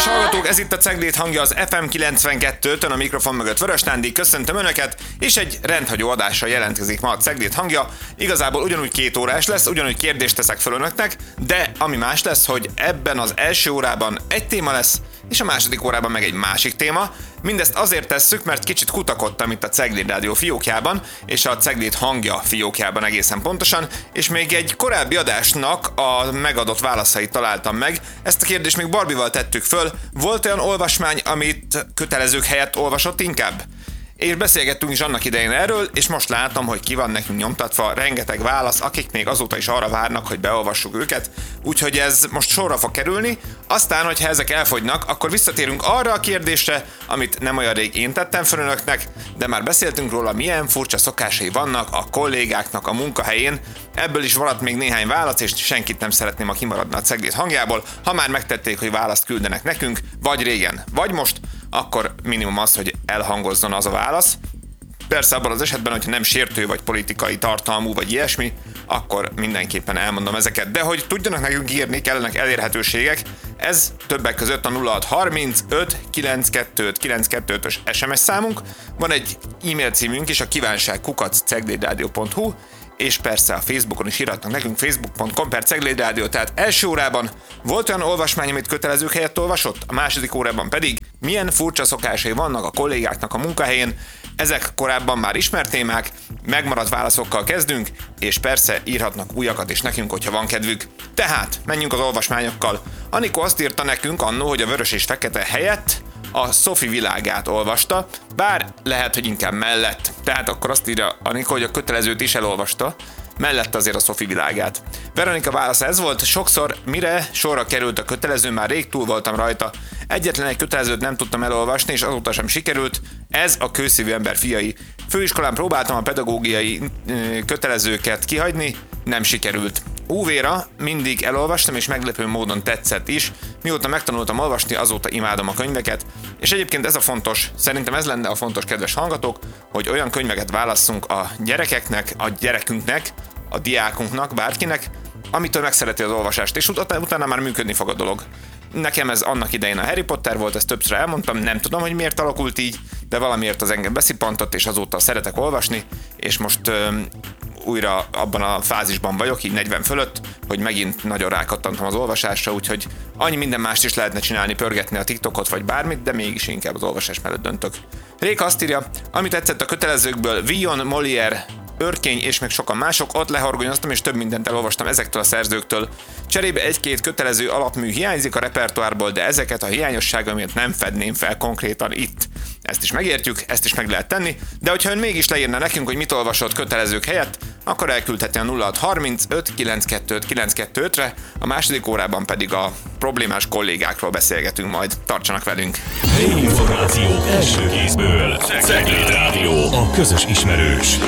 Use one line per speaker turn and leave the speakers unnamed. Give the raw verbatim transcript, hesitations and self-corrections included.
Kedves hallgatók, ez itt a Cegléd hangja, az ef em kilencvenkettőtön, a mikrofon mögött Vörös Nándi, köszöntöm Önöket, és egy rendhagyó adással jelentkezik ma a Cegléd hangja. Igazából ugyanúgy két órás lesz, ugyanúgy kérdést teszek fel Önöknek, de ami más lesz, hogy ebben az első órában egy téma lesz, és a második órában meg egy másik téma. Mindezt azért tesszük, mert kicsit kutakodtam itt a Cegléd Rádió fiókjában, és a Cegléd hangja fiókjában egészen pontosan, és még egy korábbi adásnak a megadott válaszait találtam meg. Ezt a kérdést még Barbival tettük föl. Volt olyan olvasmány, amit kötelezők helyett olvasott inkább? És beszélgettünk is annak idején erről, és most látom, hogy ki van nekünk nyomtatva rengeteg válasz, akik még azóta is arra várnak, hogy beolvassuk őket, úgyhogy ez most sorra fog kerülni. Aztán, hogyha ezek elfogynak, akkor visszatérünk arra a kérdésre, amit nem olyan rég én tettem fel Önöknek, de már beszéltünk róla, milyen furcsa szokásai vannak a kollégáknak a munkahelyén. Ebből is maradt még néhány válasz, és senkit nem szeretném, ha kimaradna a Cegléd hangjából. Ha már megtették, hogy választ küldenek nekünk, vagy régen, vagy most, akkor minimum az, hogy elhangozzon az a válasz. Persze abban az esetben, hogyha nem sértő, vagy politikai tartalmú, vagy ilyesmi, akkor mindenképpen elmondom ezeket. De hogy tudjanak nekünk írni, kellenek elérhetőségek, ez többek között a nulla hat harmincöt kilencvenkettő kilencvenkettős es em es számunk, van egy e-mail címünk is, a kívánság kukac ceglédradio pont hu, és persze a Facebookon is írhatnak nekünk, facebook pont com per Cegléd Rádió. Tehát első órában volt olyan olvasmány, amit kötelezők helyett olvasott, a második órában pedig milyen furcsa szokásai vannak a kollégáknak a munkahelyén. Ezek korábban már ismert témák, megmaradt válaszokkal kezdünk, és persze írhatnak újakat is nekünk, hogyha van kedvük. Tehát menjünk az olvasmányokkal. Anikó azt írta nekünk annó, hogy a vörös és fekete helyett a Sophie világát olvasta, bár lehet, hogy inkább mellett. Tehát akkor azt írja Anikó, hogy a kötelezőt is elolvasta, mellett azért a Sophie világát. Veronika válasza ez volt: sokszor, mire sorra került a kötelező, már rég túl voltam rajta. Egyetlen egy kötelezőt nem tudtam elolvasni, és azóta sem sikerült. Ez a kőszívű ember fiai. Főiskolán próbáltam a pedagógiai kötelezőket kihagyni, nem sikerült. Úvéra mindig elolvastam, és meglepő módon tetszett is. Mióta megtanultam olvasni, azóta imádom a könyveket. És egyébként ez a fontos, szerintem ez lenne a fontos, kedves hallgatók, hogy olyan könyveket válasszunk a gyerekeknek, a gyerekünknek, a diákunknak, bárkinek, amitől megszereti az olvasást, és ut- utána már működni fog a dolog. Nekem ez annak idején a Harry Potter volt, ezt többször elmondtam, nem tudom, hogy miért alakult így, de valamiért az engem beszippantott, és azóta szeretek olvasni, és most öm, újra abban a fázisban vagyok, így negyven fölött, hogy megint nagyon rákattantam az olvasásra, úgyhogy annyi minden mást is lehetne csinálni, pörgetni a TikTokot vagy bármit, de mégis inkább az olvasás mellett döntök. Réka azt írja, amit tetszett a kötelezőkből: Villon, Molière, Örkény és még sokan mások, ott lehorgonyoztam, és több mindent elolvastam ezektől a szerzőktől. Cserébe egy-két kötelező alapmű hiányzik a repertoárból, de ezeket a hiányossága miatt nem fedném fel konkrétan itt. Ezt is megértjük, ezt is meg lehet tenni, de hogyha ön mégis leírna nekünk, hogy mit olvasott kötelezők helyett, akkor elküldheti a nulla hat harmincöt kilencvenkettő kilencvenkettőre, a második órában pedig a problémás kollégákról beszélgetünk majd. Tartsanak velünk!
Információk első kézből. Cegléd Rádió, a közös ismerős.